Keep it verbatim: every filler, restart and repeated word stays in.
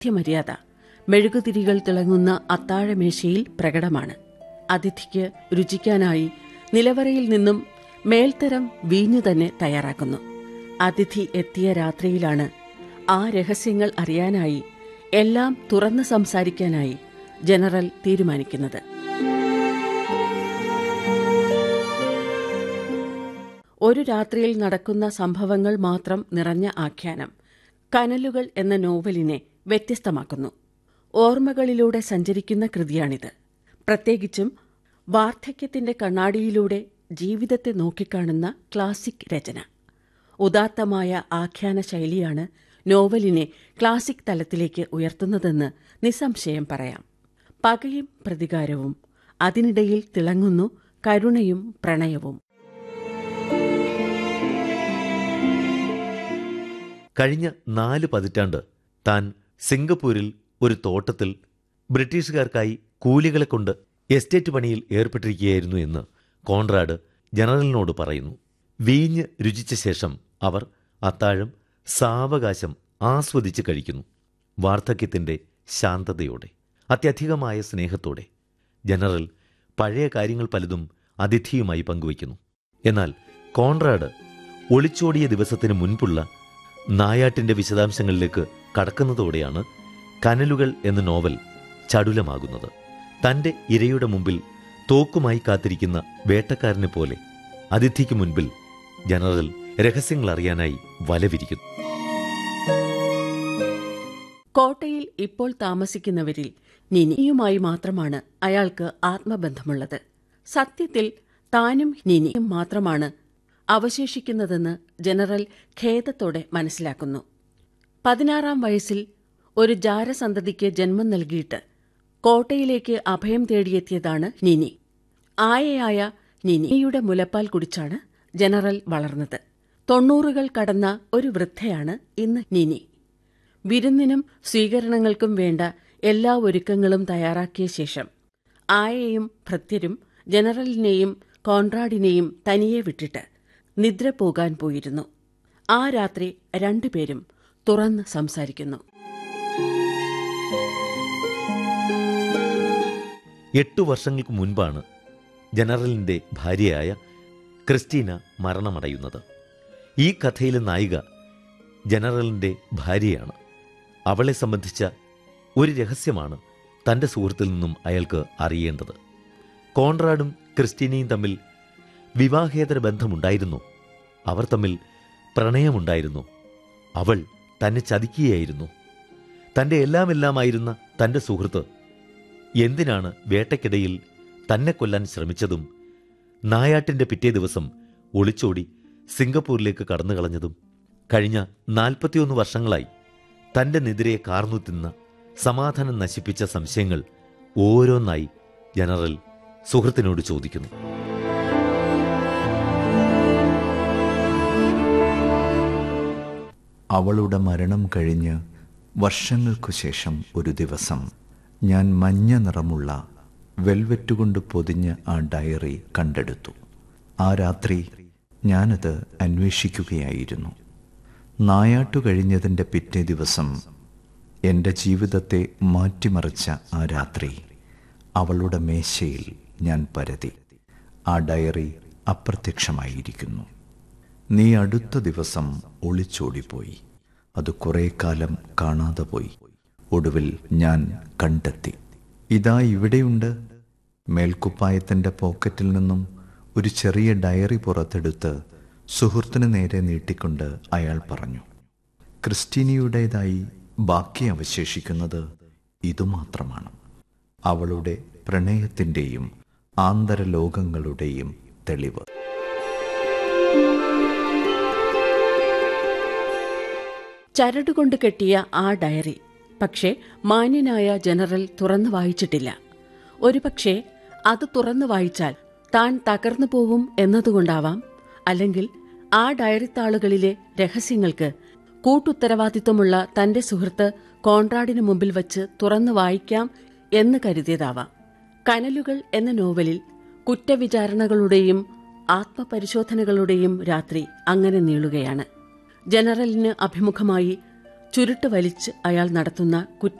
ആതിഥ്യമര്യാദ മെഴുകുതിരികൾ തിളങ്ങുന്ന അത്താഴമേശയിൽ പ്രകടമാണ്. അതിഥിക്ക് രുചിക്കാനായി നിലവറയിൽ നിന്നും മേൽത്തരം വീഞ്ഞു തന്നെ തയ്യാറാക്കുന്നു. അതിഥി എത്തിയ രാത്രിയിലാണ് ആ രഹസ്യങ്ങൾ അറിയാനായി, എല്ലാം തുറന്ന് സംസാരിക്കാനായി ജനറൽ തീരുമാനിക്കുന്നത്. ഒരു രാത്രിയിൽ നടക്കുന്ന സംഭവങ്ങൾ മാത്രം നിറഞ്ഞ ആഖ്യാനം കനലുകൾ എന്ന നോവലിനെ വ്യത്യസ്തമാക്കുന്നു. ഓർമ്മകളിലൂടെ സഞ്ചരിക്കുന്ന കൃതിയാണിത്. പ്രത്യേകിച്ചും വാർദ്ധക്യത്തിന്റെ കണ്ണാടിയിലൂടെ ജീവിതത്തെ നോക്കിക്കാണുന്ന ക്ലാസിക് രചന. ഉദാത്തമായ ആഖ്യാന ശൈലിയാണ് നോവലിനെ ക്ലാസിക് തലത്തിലേക്ക് ഉയർത്തുന്നതെന്ന് നിസ്സംശയം പറയാം. പകയും പ്രതികാരവും, അതിനിടയിൽ തിളങ്ങുന്നു കരുണയും പ്രണയവും. കഴിഞ്ഞ നാല് പതിറ്റാണ്ട് താൻ സിംഗപ്പൂരിൽ ഒരു തോട്ടത്തിൽ ബ്രിട്ടീഷുകാർക്കായി കൂലികളെ കൊണ്ട് എസ്റ്റേറ്റ് പണിയിൽ ഏർപ്പെട്ടിരിക്കുകയായിരുന്നു എന്ന് കോൺറാഡ് ജനറലിനോട് പറയുന്നു. വീഞ്ഞ് രുചിച്ച ശേഷം അവർ അത്താഴം സാവകാശം ആസ്വദിച്ച് കഴിക്കുന്നു. വാർദ്ധക്യത്തിൻ്റെ ശാന്തതയോടെ, അത്യധികമായ സ്നേഹത്തോടെ ജനറൽ പഴയ കാര്യങ്ങൾ പലതും അതിഥിയുമായി പങ്കുവയ്ക്കുന്നു. എന്നാൽ കോൺറാഡ് ഒളിച്ചോടിയ ദിവസത്തിന് മുൻപുള്ള നായാട്ടിൻ്റെ വിശദാംശങ്ങളിലേക്ക് കടക്കുന്നതോടെയാണ് കനലുകൾ എന്ന നോവൽ ചടുലമാകുന്നത്. തൻ്റെ ഇരയുടെ മുമ്പിൽ തോക്കുമായി കാത്തിരിക്കുന്ന വേട്ടക്കാരനെ പോലെ അതിഥിക്ക് മുൻപിൽ ജനറൽ രഹസ്യങ്ങൾ അറിയാനായി വലവിരിക്കുന്നു. കോട്ടയിൽ ഇപ്പോൾ താമസിക്കുന്നവരിൽ നിനിയുമായി മാത്രമാണ് അയാൾക്ക് ആത്മബന്ധമുള്ളത്. സത്യത്തിൽ താനും നിനിയും മാത്രമാണ് അവശേഷിക്കുന്നതെന്ന് ജനറൽ ഖേദത്തോടെ മനസ്സിലാക്കുന്നു. പതിനാറാം വയസ്സിൽ ഒരു ജാരസന്തതിക്ക് ജന്മം നൽകിയിട്ട് കോട്ടയിലേക്ക് അഭയം തേടിയെത്തിയതാണ് നിനി. ആയയായ നിനിയുടെ മുലപ്പാൽ കുടിച്ചാണ് ജനറൽ വളർന്നത്. തൊണ്ണൂറുകൾ കടന്ന ഒരു വൃദ്ധയാണ് ഇന്ന് നിനി. വിരുന്നിനും സ്വീകരണങ്ങൾക്കും വേണ്ട എല്ലാ ഒരുക്കങ്ങളും തയ്യാറാക്കിയ ശേഷം ആയയും ഭൃത്യരും ജനറലിനെയും കോൺറാഡിനെയും തനിയെ വിട്ടിട്ട് നിദ്ര പോകാൻ പോയിരുന്നു. ആ രാത്രി രണ്ടുപേരും തുറന്ന് സംസാരിക്കുന്നു. എട്ടു വർഷങ്ങൾക്ക് മുൻപാണ് ജനറലിൻ്റെ ഭാര്യയായ ക്രിസ്റ്റീന മരണമടയുന്നത്. ഈ കഥയിലെ നായിക ജനറലിൻ്റെ ഭാര്യയാണ്. അവളെ സംബന്ധിച്ച ഒരു രഹസ്യമാണ് തൻ്റെ സുഹൃത്തിൽ നിന്നും അയാൾക്ക് അറിയേണ്ടത്. കോൺറാഡും ക്രിസ്റ്റീനയും തമ്മിൽ വിവാഹേതര ബന്ധമുണ്ടായിരുന്നു. അവർ തമ്മിൽ പ്രണയമുണ്ടായിരുന്നു. അവൾ തന്നെ ചതിക്കുകയായിരുന്നു. തൻ്റെ എല്ലാമെല്ലാമായിരുന്ന തൻ്റെ സുഹൃത്ത് എന്തിനാണ് വേട്ടയ്ക്കിടയിൽ തന്നെ കൊല്ലാൻ ശ്രമിച്ചതും നായാട്ടിൻ്റെ പിറ്റേ ദിവസം ഒളിച്ചോടി സിംഗപ്പൂരിലേക്ക് കടന്നു കളഞ്ഞതും? കഴിഞ്ഞ നാൽപ്പത്തിയൊന്ന് വർഷങ്ങളായി തൻ്റെ നെതിരെ കാർന്നു തിന്ന, സമാധാനം നശിപ്പിച്ച സംശയങ്ങൾ ഓരോന്നായി ജനറൽ സുഹൃത്തിനോട് ചോദിക്കുന്നു. അവളുടെ മരണം കഴിഞ്ഞ് വർഷങ്ങൾക്കു ശേഷം ഒരു ദിവസം ഞാൻ മഞ്ഞ നിറമുള്ള വെൽവെറ്റുകൊണ്ട് പൊതിഞ്ഞ ആ ഡയറി കണ്ടെടുത്തു. ആ രാത്രി ഞാനത് അന്വേഷിക്കുകയായിരുന്നു. നായാട്ടു കഴിഞ്ഞതിൻ്റെ പിറ്റേ ദിവസം എൻ്റെ ജീവിതത്തെ മാറ്റിമറിച്ച ആ രാത്രി അവളുടെ മേശയിൽ ഞാൻ പരതി. ആ ഡയറി അപ്രത്യക്ഷമായിരിക്കുന്നു. നീ അടുത്ത ദിവസം ഒളിച്ചോടിപ്പോയി. അത് കുറേ കാലം കാണാതെ പോയി. ഒടുവിൽ ഞാൻ കണ്ടെത്തി. ഇതാ ഇവിടെയുണ്ട്. മേൽക്കുപ്പായത്തിൻ്റെ പോക്കറ്റിൽ നിന്നും ഒരു ചെറിയ ഡയറി പുറത്തെടുത്ത് സുഹൃത്തിന് നേരെ നീട്ടിക്കൊണ്ട് അയാൾ പറഞ്ഞു, ക്രിസ്റ്റീനയുടേതായി ബാക്കി അവശേഷിക്കുന്നത് ഇതുമാത്രമാണ്. അവളുടെ പ്രണയത്തിൻ്റെയും ആന്തരലോകങ്ങളുടെയും തെളിവ്. ചരടുകൊണ്ട് കെട്ടിയ ആ ഡയറി പക്ഷേ മാന്യനായ ജനറൽ തുറന്നു വായിച്ചിട്ടില്ല. ഒരുപക്ഷെ അത് തുറന്നു വായിച്ചാൽ താൻ തകർന്നു പോവും എന്നതുകൊണ്ടാവാം, അല്ലെങ്കിൽ ആ ഡയറിത്താളുകളിലെ രഹസ്യങ്ങൾക്ക് കൂട്ടുത്തരവാദിത്വമുള്ള തന്റെ സുഹൃത്ത് കോൺറാഡിന് മുമ്പിൽ വച്ച് തുറന്നു വായിക്കാം എന്ന് കരുതിയതാവാം. കനലുകൾ എന്ന നോവലിൽ കുറ്റവിചാരണകളുടെയും ആത്മപരിശോധനകളുടെയും രാത്രി അങ്ങനെ നീളുകയാണ്. ജനറലിന് അഭിമുഖമായി ചുരുട്ട് വലിച്ച് അയാൾ നടത്തുന്ന കുറ്റ